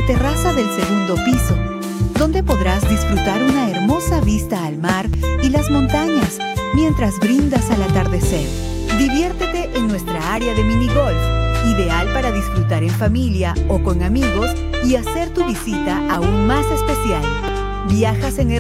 la terraza del segundo piso, donde podrás disfrutar una hermosa vista al mar y las montañas mientras brindas al atardecer. Diviértete en nuestra área de minigolf, ideal para disfrutar en familia o con amigos y hacer tu visita aún más especial. ¿Viajas en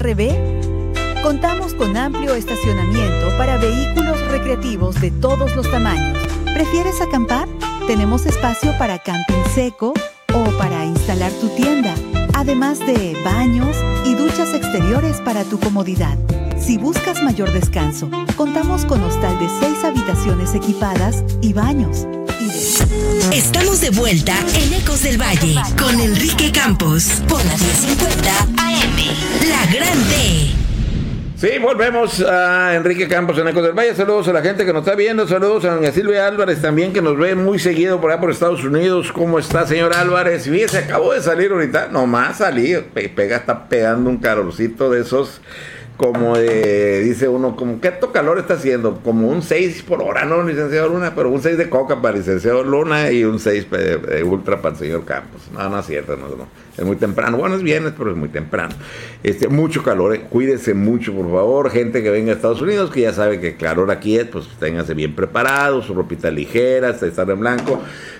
RB? Contamos con amplio estacionamiento para vehículos recreativos de todos los tamaños. ¿Prefieres acampar? Tenemos espacio para camping seco o para instalar tu tienda, además de baños y duchas exteriores para tu comodidad. Si buscas mayor descanso, contamos con hostal de 6 habitaciones equipadas y baños. Estamos de vuelta en Ecos del Valle con Enrique Campos por la 1050 AM, La Grande. Sí, volvemos a Enrique Campos en Ecos del Valle. Saludos a la gente que nos está viendo. Saludos a doña Silvia Álvarez también, que nos ve muy seguido por allá por Estados Unidos. ¿Cómo está, señor Álvarez? Fíjese, acabó de salir ahorita. Nomás salí. Está pegando un calorcito de esos, como dice uno, como ¿qué calor está haciendo? Como un 6 por hora, ¿no, licenciado Luna? Pero un 6 de coca para el licenciado Luna y un 6 de ultra para el señor Campos. No es cierto, no. Es muy temprano. Bueno, es viernes, pero es muy temprano. Mucho calor, Cuídese mucho, por favor. Gente que venga a Estados Unidos, que ya sabe que el calor aquí es, pues ténganse bien preparados, su ropita ligera, estar en blanco,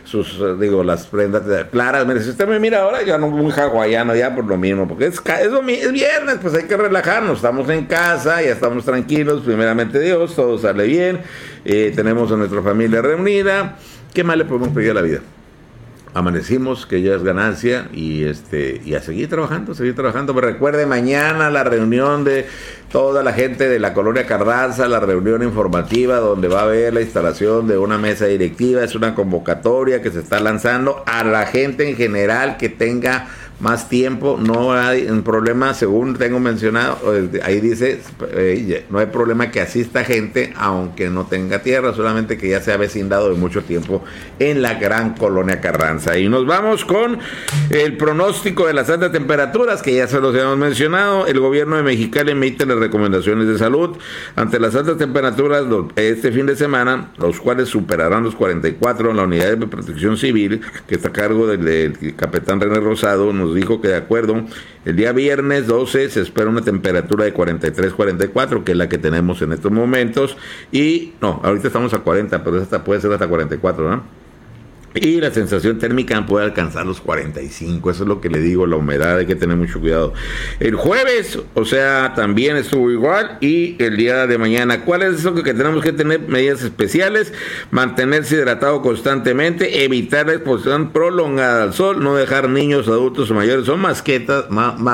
las prendas claras. Mire, si usted me mira ahora, ya no muy hawaiano ya por lo mismo, porque es viernes, pues hay que relajarnos. Estamos en casa, ya estamos tranquilos, primeramente Dios, todo sale bien. Tenemos a nuestra familia reunida. ¿Qué más le podemos pedir a la vida? Amanecimos, que ya es ganancia, y a seguir trabajando. Pero recuerde, mañana la reunión de toda la gente de la colonia Carranza, la reunión informativa donde va a haber la instalación de una mesa directiva. Es una convocatoria que se está lanzando a la gente en general que tenga más tiempo. No hay un problema, según tengo mencionado, ahí dice, no hay problema que asista gente aunque no tenga tierra, solamente que ya se ha vecindado de mucho tiempo en la gran colonia Carranza. Y nos vamos con el pronóstico de las altas temperaturas, que ya se los hemos mencionado. El gobierno de Mexicali emite las recomendaciones de salud ante las altas temperaturas este fin de semana, los cuales superarán los 44. La unidad de protección civil, que está a cargo del capitán René Rosado, nos dijo que de acuerdo, el día viernes 12 se espera una temperatura de 43-44, que es la que tenemos en estos momentos, y no, ahorita estamos a 40, pero esta puede ser hasta 44, ¿no? Y la sensación térmica puede alcanzar los 45, eso es lo que le digo, la humedad, hay que tener mucho cuidado. El jueves, también estuvo igual, y el día de mañana, ¿cuál es eso que tenemos que tener? Medidas especiales: mantenerse hidratado constantemente, evitar la exposición prolongada al sol, no dejar niños, adultos o mayores o mascotas,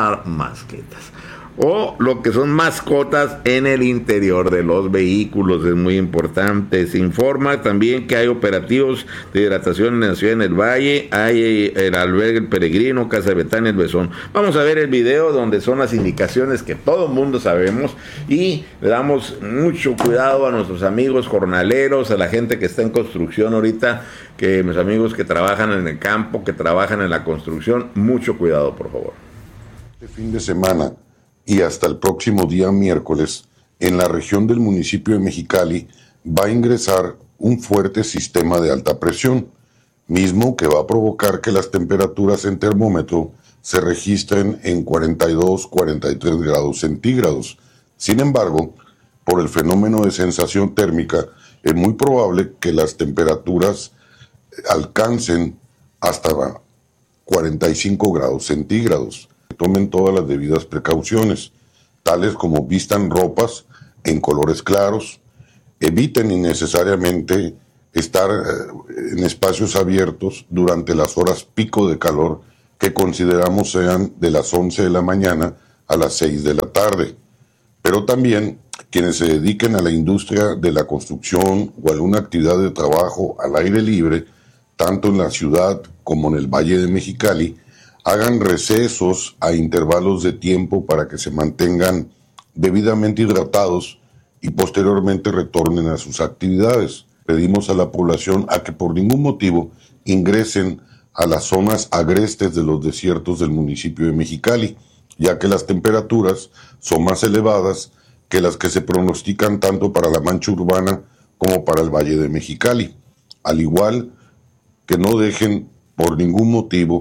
o lo que son mascotas en el interior de los vehículos. Es muy importante. Se informa también que hay operativos de hidratación en la ciudad en el Valle. Hay el albergue El Peregrino, Casa de Betania, El Besón. Vamos a ver el video donde son las indicaciones que todo el mundo sabemos, y le damos mucho cuidado a nuestros amigos jornaleros, a la gente que está en construcción ahorita, que mis amigos que trabajan en el campo, que trabajan en la construcción, mucho cuidado, por favor. Este fin de semana y hasta el próximo día miércoles, en la región del municipio de Mexicali va a ingresar un fuerte sistema de alta presión, mismo que va a provocar que las temperaturas en termómetro se registren en 42-43 grados centígrados. Sin embargo, por el fenómeno de sensación térmica, es muy probable que las temperaturas alcancen hasta 45 grados centígrados. Tomen todas las debidas precauciones, tales como vistan ropas en colores claros, eviten innecesariamente estar en espacios abiertos durante las horas pico de calor, que consideramos sean de las 11 de la mañana a las 6 de la tarde. Pero también quienes se dediquen a la industria de la construcción o alguna actividad de trabajo al aire libre, tanto en la ciudad como en el Valle de Mexicali, hagan recesos a intervalos de tiempo para que se mantengan debidamente hidratados y posteriormente retornen a sus actividades. Pedimos a la población a que por ningún motivo ingresen a las zonas agrestes de los desiertos del municipio de Mexicali, ya que las temperaturas son más elevadas que las que se pronostican tanto para la mancha urbana como para el Valle de Mexicali. Al igual que no dejen por ningún motivo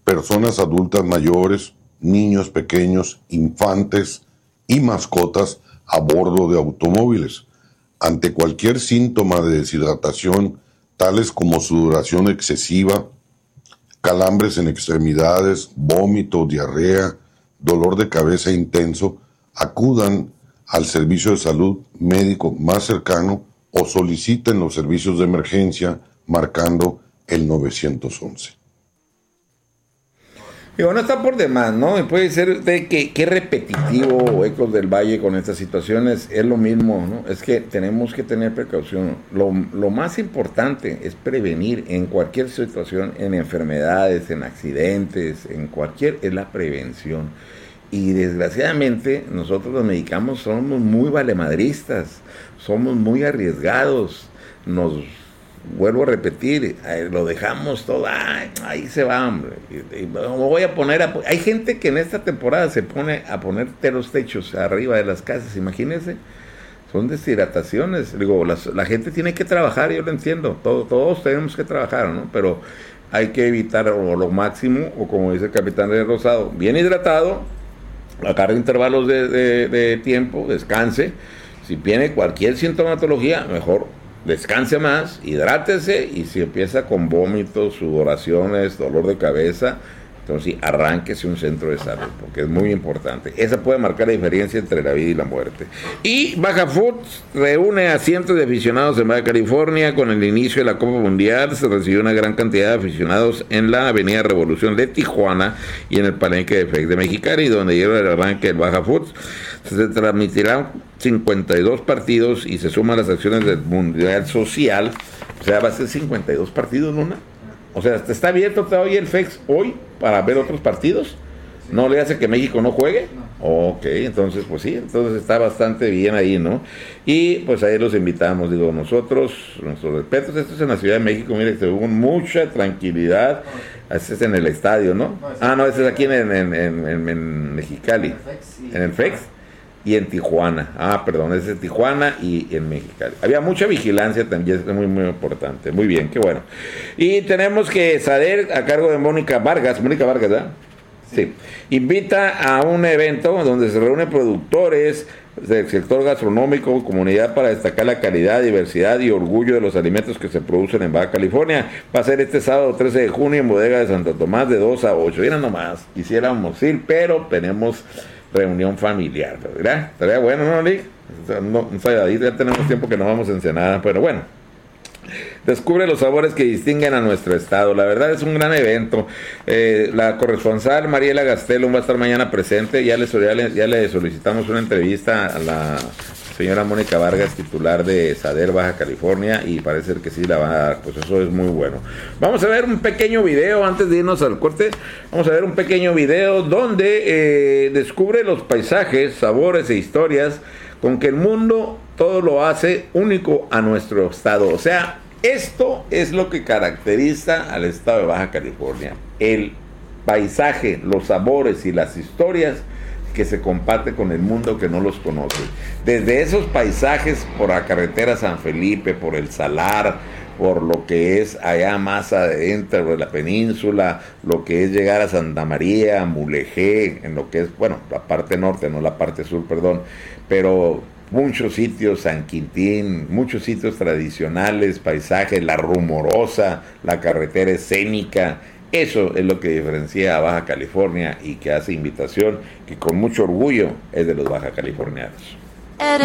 personas adultas mayores, niños pequeños, infantes y mascotas a bordo de automóviles. Ante cualquier síntoma de deshidratación, tales como sudoración excesiva, calambres en extremidades, vómito, diarrea, dolor de cabeza intenso, acudan al servicio de salud médico más cercano o soliciten los servicios de emergencia marcando el 911. Digo, no está por demás, ¿no? Y puede ser de que repetitivo Ecos del Valle con estas situaciones, es lo mismo, ¿no? Es que tenemos que tener precaución. Lo más importante es prevenir en cualquier situación, en enfermedades, en accidentes, es la prevención. Y desgraciadamente nosotros los mexicanos somos muy valemadristas, somos muy arriesgados, vuelvo a repetir, lo dejamos todo, ahí se va, hombre. Hay gente que en esta temporada se pone a poner los techos arriba de las casas, imagínense, son deshidrataciones. Digo, la gente tiene que trabajar, yo lo entiendo, todos tenemos que trabajar, ¿no? Pero hay que evitar lo máximo, o como dice el capitán de Rosado, bien hidratado, agarre intervalos de tiempo, descanse. Si viene cualquier sintomatología, mejor descanse más, hidrátese, y si empieza con vómitos, sudoraciones, dolor de cabeza, entonces sí, arránquese un centro de salud, porque es muy importante. Esa puede marcar la diferencia entre la vida y la muerte. Y Baja Foods reúne a cientos de aficionados en Baja California. Con el inicio de la Copa Mundial se recibió una gran cantidad de aficionados en la Avenida Revolución de Tijuana y en el Palenque de FEC de Mexicali, donde llega el arranque del Baja Foods. Se transmitirán 52 partidos y se suman las acciones del Mundial Social. O sea, va a ser 52 partidos, ¿no? O sea, ¿está abierto todavía el FEX hoy para ver otros partidos? ¿No le hace que México no juegue? Ok, entonces pues sí, entonces está bastante bien ahí, ¿no? Y pues ahí los invitamos, digo, nuestros respetos. Esto es en la Ciudad de México, mire, que hubo mucha tranquilidad. Este es en el estadio, ¿no? No, este es aquí en Mexicali. En el FEX. Y en Tijuana, ese es Tijuana y en Mexicali. Había mucha vigilancia también, es muy, muy importante. Muy bien, qué bueno. Y tenemos que SADER, a cargo de Mónica Vargas, ¿verdad? Sí. Invita a un evento donde se reúnen productores del sector gastronómico, comunidad, para destacar la calidad, diversidad y orgullo de los alimentos que se producen en Baja California. Va a ser este sábado 13 de junio en Bodega de Santo Tomás de 2 a 8. Mira nomás, quisiéramos ir, pero tenemos reunión familiar, ¿verdad? Estaría bueno, ¿no, Lick? Ya tenemos tiempo que no vamos a Ensenada, pero bueno. Descubre los sabores que distinguen a nuestro estado. La verdad es un gran evento. La corresponsal Mariela Gastelum va a estar mañana presente. Ya le solicitamos una entrevista a la señora Mónica Vargas, titular de SADER Baja California, y parece que sí la va a dar. Pues eso es muy bueno. Vamos a ver un pequeño video antes de irnos al corte. Vamos a ver un pequeño video donde descubre los paisajes, sabores e historias con que el mundo todo lo hace único a nuestro estado. O sea, esto es lo que caracteriza al estado de Baja California: el paisaje, los sabores y las historias que se comparte con el mundo que no los conoce. Desde esos paisajes por la carretera San Felipe, por el Salar, por lo que es allá más adentro de la península, lo que es llegar a Santa María, Mulegé, en lo que es, bueno, la parte norte, no la parte sur, perdón, pero muchos sitios, San Quintín, muchos sitios tradicionales, paisajes, la Rumorosa, la carretera escénica. Eso es lo que diferencia a Baja California y que hace invitación, que con mucho orgullo es de los baja californianos.